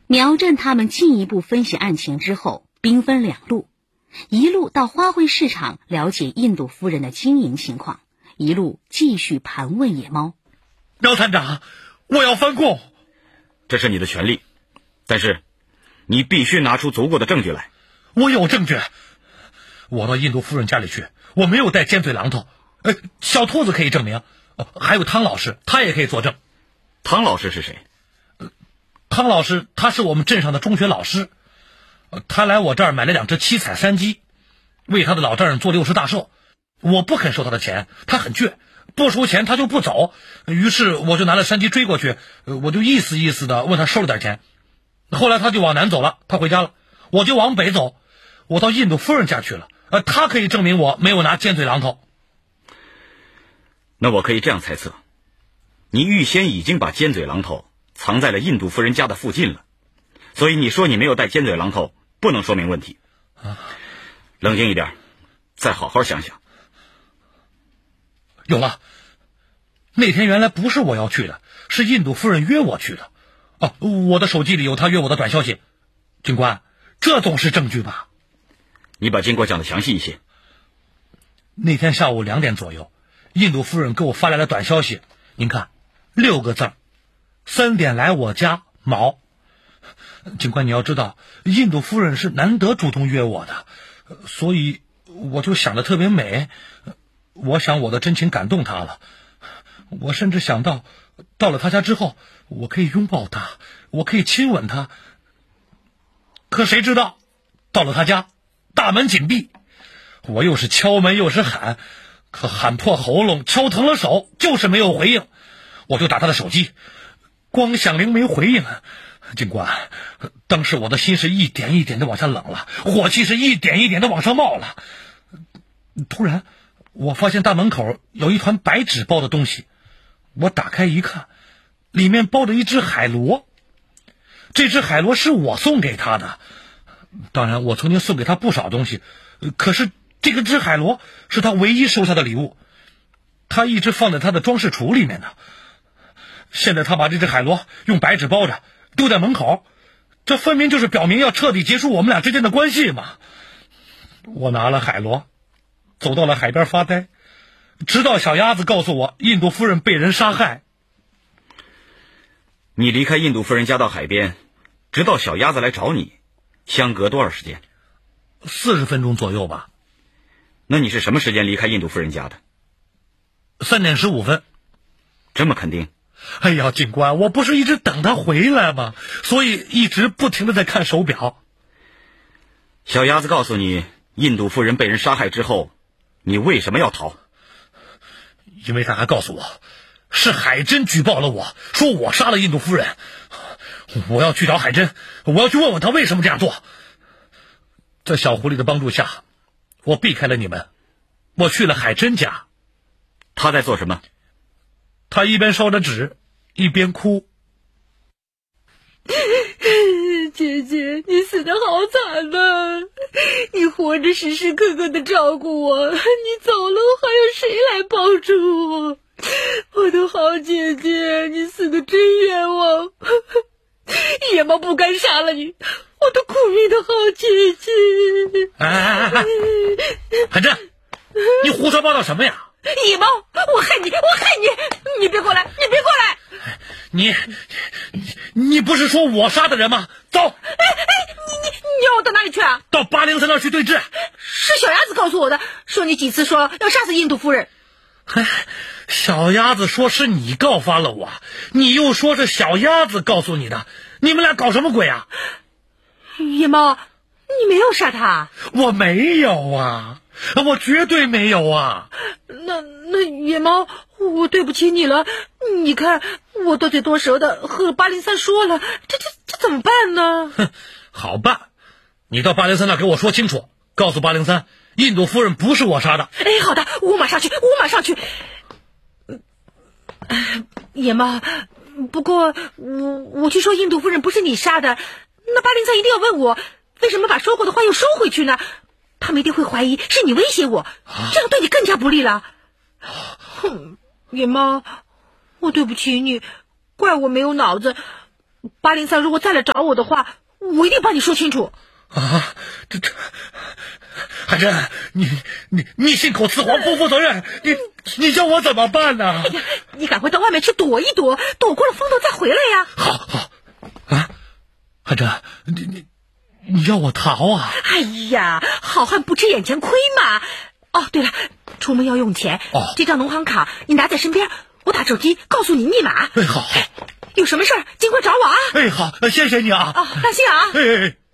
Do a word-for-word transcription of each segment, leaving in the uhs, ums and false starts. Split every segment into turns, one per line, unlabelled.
苗振他们进一步分析案情之后，兵分两路，一路到花卉市场了解印度夫人的经营情况，一路继续盘问野猫。
苗探长，我要翻供。
这是你的权利，但是你必须拿出足够的证据来。
我有证据，我到印度夫人家里去，我没有带尖嘴榔头。呃，小兔子可以证明，呃、还有汤老师，他也可以作证。
汤老师是谁？
呃、汤老师他是我们镇上的中学老师，呃、他来我这儿买了两只七彩山鸡，为他的老丈人做六十大寿。我不肯收他的钱，他很倔，不收钱他就不走。于是我就拿了山鸡追过去，呃、我就意思意思的问他收了点钱。后来他就往南走了，他回家了，我就往北走，我到印度夫人家去了。呃，他可以证明我没有拿尖嘴榔头。
那我可以这样猜测，你预先已经把尖嘴榔头藏在了印度夫人家的附近了，所以你说你没有带尖嘴榔头，不能说明问题。
啊，
冷静一点，再好好想想。
有了，那天原来不是我要去的，是印度夫人约我去的。哦，我的手机里有她约我的短消息。警官，这总是证据吧？
你把经过讲得详细一些。
那天下午两点左右，印度夫人给我发来了短消息，您看，六个字儿，三点来我家，毛。警官，你要知道，印度夫人是难得主动约我的，所以我就想得特别美。我想我的真情感动她了，我甚至想到，到了她家之后，我可以拥抱她，我可以亲吻她。可谁知道，到了她家，大门紧闭，我又是敲门又是喊，可喊破喉咙，敲疼了手，就是没有回应。我就打他的手机，光响铃没回应。警官，当时我的心是一点一点的往下冷了，火气是一点一点的往上冒了。突然我发现大门口有一团白纸包的东西，我打开一看，里面包着一只海螺。这只海螺是我送给他的，当然我曾经送给他不少东西，可是这个只海螺是他唯一收下的礼物，他一直放在他的装饰橱里面呢。现在他把这只海螺用白纸包着丢在门口，这分明就是表明要彻底结束我们俩之间的关系嘛。我拿了海螺走到了海边发呆，直到小鸭子告诉我印度夫人被人杀害。
你离开印度夫人家到海边，直到小鸭子来找你，相隔多少时间？
四十分钟左右吧。
那你是什么时间离开印度夫人家的？
三点十五分。
这么肯定？
哎呀，警官，我不是一直等他回来吗？所以一直不停地在看手表。
小鸭子告诉你印度夫人被人杀害之后，你为什么要逃？
因为他还告诉我，是海珍举报了我，说我杀了印度夫人。我要去找海珍，我要去问问他为什么这样做。在小狐狸的帮助下，我避开了你们，我去了海珍家。
他在做什么？
他一边烧着纸，一边哭。
姐姐，你死得好惨呐！你活着时时刻刻的照顾我，你走了还有谁来抱住我？我的好姐姐，你死得真冤枉！野猫不该杀了你，我的苦命的好姐姐！
哎哎哎哎，海珍，你胡说八道什么呀？
野猫，我恨你，我恨你！你别过来，你别过来！
你，你你不是说我杀的人吗？走！哎
哎，你你你要我到哪里去啊？
到八零三那儿去对峙。
是小鸭子告诉我的，说你几次说要杀死印度夫人。
哎，小鸭子说是你告发了我，你又说是小鸭子告诉你的，你们俩搞什么鬼啊？
野猫，你没有杀他？
我没有啊，我绝对没有啊。
那那野猫，我对不起你了。你看我多嘴多舌的和八零三说了，这这这怎么办呢？
哼，好办，你到八零三那给我说清楚，告诉八零三印度夫人不是我杀的。
哎，好的，我马上去，我马上去。野猫，不过我我去说印度夫人不是你杀的，那八零三一定要问我为什么把说过的话又收回去呢？他们一定会怀疑是你威胁我，这样对你更加不利了。哼，野猫，我对不起你，怪我没有脑子。 八零三如果再来找我的话，我一定帮你说清楚。
啊，这这，海珍，你你你信口雌黄，不负责任，你你叫我怎么办呢？
哎呀，你赶快到外面去躲一躲，躲过了风头再回来呀。
好好，啊，海珍，你你你要我逃啊？
哎呀，好汉不吃眼前亏嘛。哦，对了，出门要用钱，
哦，
这张农行卡你拿在身边，我打手机告诉你密码。
哎，好好，
有什么事儿尽快找我啊。
哎，好，谢谢你啊。
哦，当心啊。
哎哎。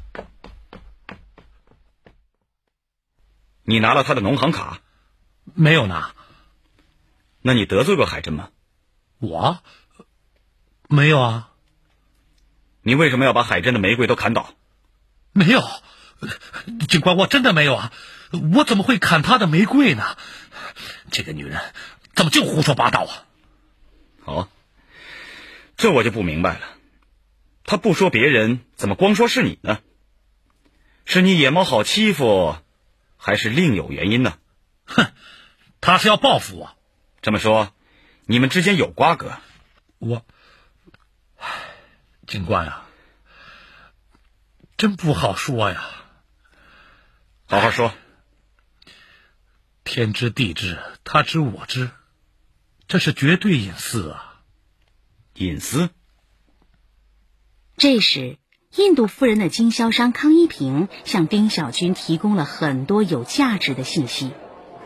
你拿了他的农行卡？
没有拿。
那你得罪过海珍吗？
我没有啊。
你为什么要把海珍的玫瑰都砍倒？
没有，警官，我真的没有啊！我怎么会砍她的玫瑰呢？这个女人怎么就胡说八道啊？
哦，这我就不明白了。她不说别人，怎么光说是你呢？是你野猫好欺负，还是另有原因呢？
哼，她是要报复我。
这么说，你们之间有瓜葛？
我，警官啊，真不好说呀。
好好说。
天知地知，他知我知，这是绝对隐私啊。
隐私？
这时，印度夫人的经销商康一平向丁小军提供了很多有价值的信息。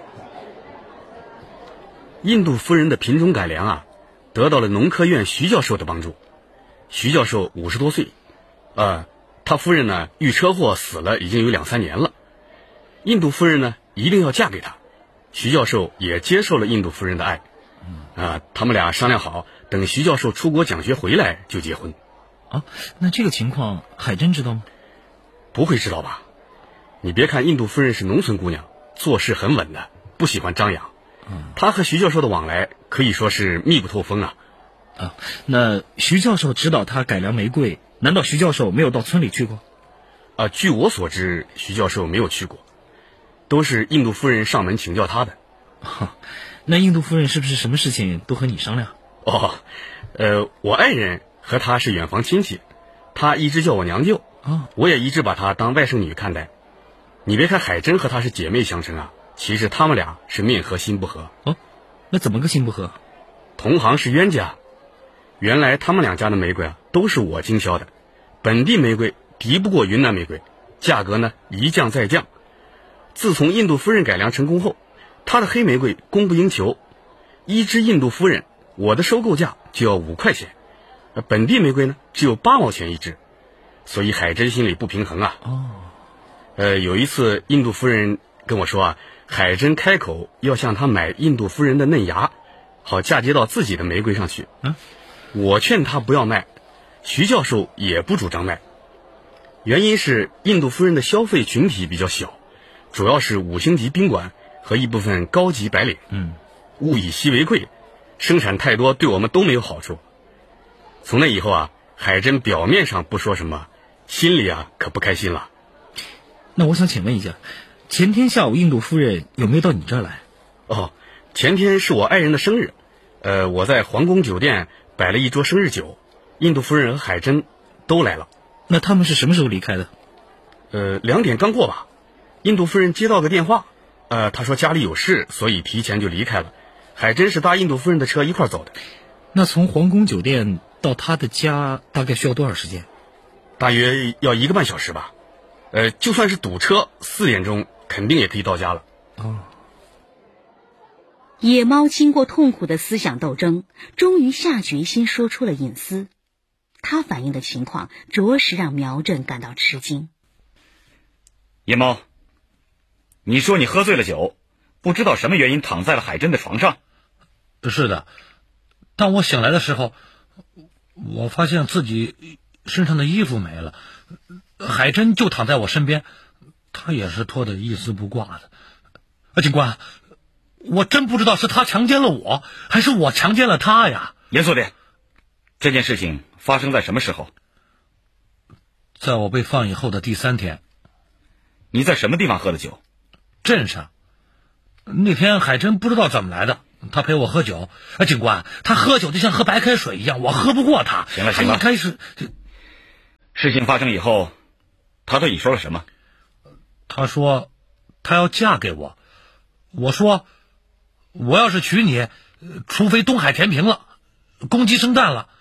印度夫人的品种改良啊，得到了农科院徐教授的帮助。徐教授五十多岁，呃，他夫人呢遇车祸死了，已经有两三年了。印度夫人呢一定要嫁给他，徐教授也接受了印度夫人的爱。啊，他们俩商量好，等徐教授出国讲学回来就结婚。
啊，那这个情况海珍知道吗？
不会知道吧？你别看印度夫人是农村姑娘，做事很稳的，不喜欢张扬。她和徐教授的往来可以说是密不透风啊。
啊，那徐教授指导他改良玫瑰，难道徐教授没有到村里去过？
啊，据我所知，徐教授没有去过，都是印度夫人上门请教他的。
哈，那印度夫人是不是什么事情都和你商量？
哦，呃，我爱人和他是远房亲戚，他一直叫我娘舅，
哦，
我也一直把她当外甥女看待。你别看海珍和她是姐妹相称啊，其实他们俩是面和心不和。
哦，那怎么个心不和？
同行是冤家。原来他们两家的玫瑰啊，都是我经销的，本地玫瑰敌不过云南玫瑰，价格呢一降再降。自从印度夫人改良成功后，她的黑玫瑰供不应求，一支印度夫人，我的收购价就要五块钱，而本地玫瑰呢只有八毛钱一支，所以海珍心里不平衡啊。
哦，
呃，有一次印度夫人跟我说啊，海珍开口要向她买印度夫人的嫩芽，好嫁接到自己的玫瑰上去。
嗯。
我劝他不要卖，徐教授也不主张卖，原因是印度夫人的消费群体比较小，主要是五星级宾馆和一部分高级白领。
嗯，
物以稀为贵，生产太多对我们都没有好处。从那以后啊，海珍表面上不说什么，心里啊可不开心了。
那我想请问一下，前天下午印度夫人有没有到你这儿来？
哦，前天是我爱人的生日，呃，我在皇宫酒店摆了一桌生日酒，印度夫人和海珍都来了。
那他们是什么时候离开的？
呃，两点刚过吧。印度夫人接到个电话，呃，她说家里有事，所以提前就离开了。海珍是搭印度夫人的车一块走的。
那从皇宫酒店到他的家大概需要多少时间？
大约要一个半小时吧。呃，就算是堵车，四点钟肯定也可以到家了。
哦。
野猫经过痛苦的思想斗争，终于下决心说出了隐私。他反映的情况着实让苗振感到吃惊。
野猫，你说你喝醉了酒，不知道什么原因躺在了海珍的床上？
是的，当我醒来的时候，我发现自己身上的衣服没了，海珍就躺在我身边，她也是脱得一丝不挂的。啊，警官，我真不知道是他强奸了我，还是我强奸了他呀！
严肃点，这件事情发生在什么时候？
在我被放以后的第三天。
你在什么地方喝的酒？
镇上。那天海珍不知道怎么来的， 他陪我喝酒。啊，警官，他喝酒就像喝白开水一样，我喝不过他。
行了行了，
一开始
事情发生以后，他对你说了什么？
他说他要嫁给我。我说我要是娶你，除非东海填平了，公鸡生蛋了。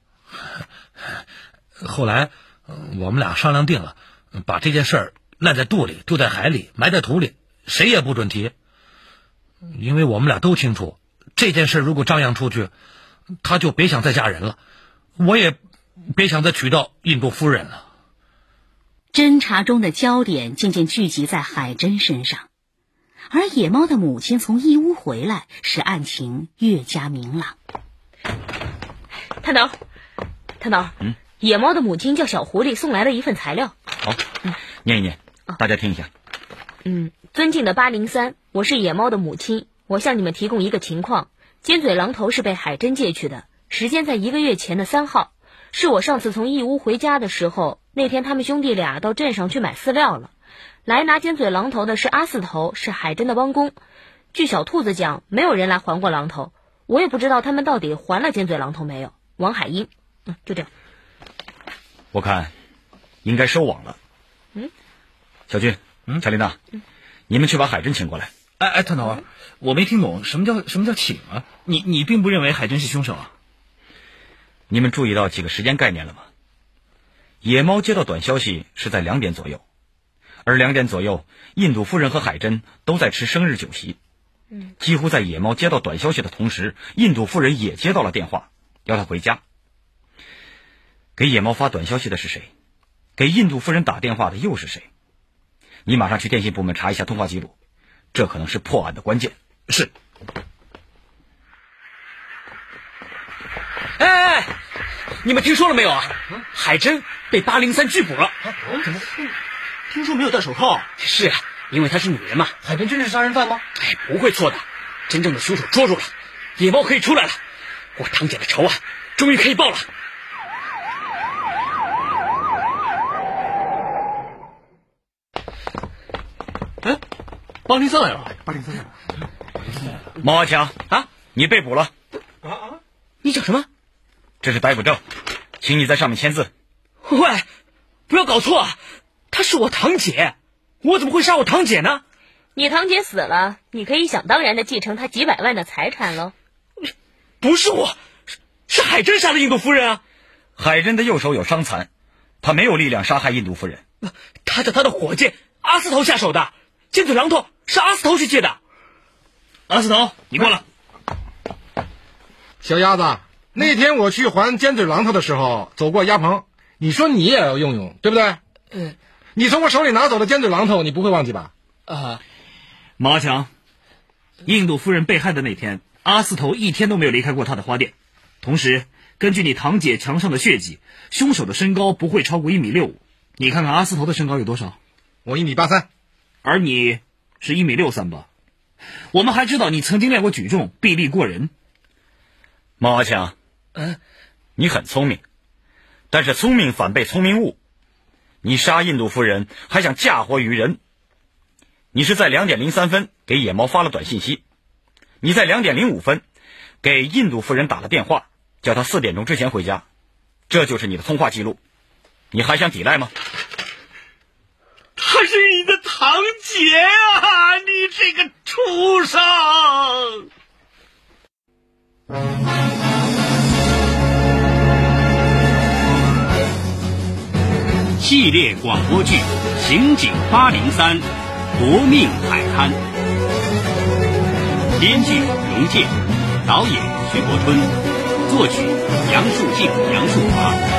后来我们俩商量定了，把这件事儿烂在肚里，丢在海里，埋在土里，谁也不准提。因为我们俩都清楚，这件事如果张扬出去，他就别想再嫁人了，我也别想再娶到印度夫人了。
侦查中的焦点渐渐聚集在海珍身上，而野猫的母亲从义乌回来，使案情越加明朗。
探头，探头，
嗯，
野猫的母亲叫小狐狸送来了一份材料。
好，嗯，念一念，大家听一下。
嗯，尊敬的八零三，我是野猫的母亲，我向你们提供一个情况：尖嘴狼头是被海珍借去的，时间在一个月前的三号，是我上次从义乌回家的时候，那天他们兄弟俩到镇上去买饲料了。来拿尖嘴狼头的是阿四头，是海珍的帮工。据小兔子讲，没有人来还过狼头，我也不知道他们到底还了尖嘴狼头没有。王海英，嗯，就这样。
我看应该收网了。
嗯，
小军，嗯，乔琳娜，嗯，你们去把海珍请过来。
哎哎，探头啊，我没听懂什么叫什么叫请啊？你你并不认为海珍是凶手啊？
你们注意到几个时间概念了吗？野猫接到短消息是在两点左右，而两点左右，印度夫人和海珍都在吃生日酒席。
嗯，
几乎在野猫接到短消息的同时，印度夫人也接到了电话，要她回家。给野猫发短消息的是谁？给印度夫人打电话的又是谁？你马上去电信部门查一下通话记录，这可能是破案的关键。
是。
哎哎哎，你们听说了没有啊？海珍被八零三拘捕了。啊，
怎么？听说没有戴手铐？
是啊，因为她是女人嘛。
海珍真是杀人犯吗？
哎，不会错的，真正的凶手捉住了，野猫可以出来了，我堂姐的仇啊，终于可以报了。
哎，八零三来了！八零三来了！
毛阿强
啊，
你被捕了！
啊啊！你讲什么？
这是逮捕证，请你在上面签字。
喂，不要搞错啊！她是我堂姐，我怎么会杀我堂姐呢？
你堂姐死了，你可以想当然的继承她几百万的财产了。
不是我，是是海珍杀了印度夫人啊！
海珍的右手有伤残，他没有力量杀害印度夫人。
他叫他的伙计阿四头下手的，尖嘴榔头是阿四头去借的。
阿四头，你过来。
小鸭子，那天我去还尖嘴榔头的时候，走过鸭棚，你说你也要用用，对不对？
嗯。
你从我手里拿走的尖嘴榔头，你不会忘记吧？
啊，
马阿强，印度夫人被害的那天，阿四头一天都没有离开过他的花店。同时，根据你堂姐墙上的血迹，凶手的身高不会超过一米六五。你看看阿四头的身高有多少？
我一米八三，
而你是一米六三吧？我们还知道你曾经练过举重，臂力过人。
毛阿强，
嗯，
你很聪明，但是聪明反被聪明误。你杀印度夫人，还想嫁祸于人。你是在两点零三分给野猫发了短信息，你在两点零五分给印度夫人打了电话，叫她四点钟之前回家，这就是你的通话记录。你还想抵赖吗？
她是你的堂姐啊！你这个畜生！
系列广播剧《刑警八零三》夺命海滩，编剧荣建，导演徐国春，作曲杨树静、杨树华。